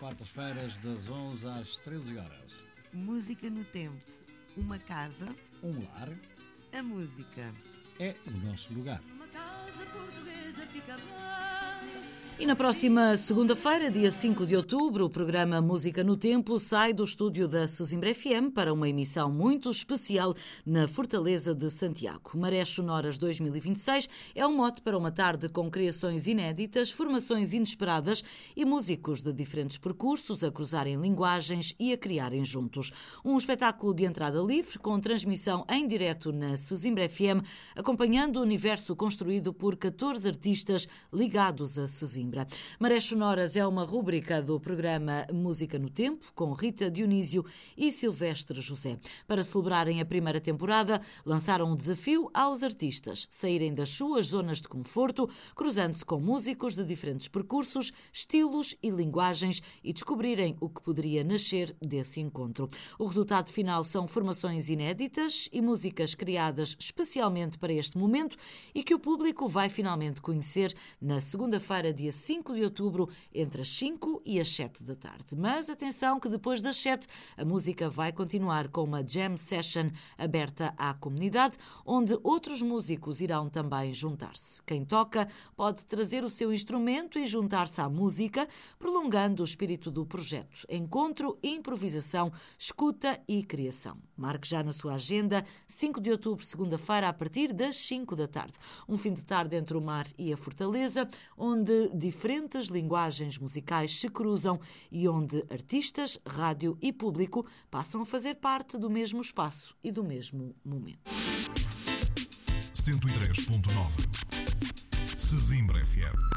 quartas-feiras, das 11 às 13 horas. Música no tempo. Uma casa. Um lar. A música É o nosso lugar. Uma casa portuguesa fica bem. E na próxima segunda-feira, dia 5 de outubro, o programa Música no Tempo sai do estúdio da Sesimbra FM para uma emissão muito especial na Fortaleza de Santiago. Marés Sonoras 2026 é um mote para uma tarde com criações inéditas, formações inesperadas e músicos de diferentes percursos a cruzarem linguagens e a criarem juntos. Um espetáculo de entrada livre com transmissão em direto na Sesimbra FM, acompanhando o universo construído por 14 artistas ligados a Sesimbra. Marés Sonoras é uma rúbrica do programa Música no Tempo, com Rita Dionísio e Silvestre José. Para celebrarem a primeira temporada, lançaram um desafio aos artistas saírem das suas zonas de conforto, cruzando-se com músicos de diferentes percursos, estilos e linguagens e descobrirem o que poderia nascer desse encontro. O resultado final são formações inéditas e músicas criadas especialmente para este momento e que o público vai finalmente conhecer na segunda-feira, dia 5 de outubro, entre as 5 e as 7 da tarde. Mas atenção que depois das 7 a música vai continuar com uma jam session aberta à comunidade, onde outros músicos irão também juntar-se. Quem toca pode trazer o seu instrumento e juntar-se à música, prolongando o espírito do projeto. Encontro, improvisação, escuta e criação. Marque já na sua agenda, 5 de outubro, segunda-feira, a partir das 5 da tarde. Um fim de tarde entre o mar e a Fortaleza, onde diferentes linguagens musicais se cruzam e onde artistas, rádio e público passam a fazer parte do mesmo espaço e do mesmo momento. 103.9 Sesimbra FM.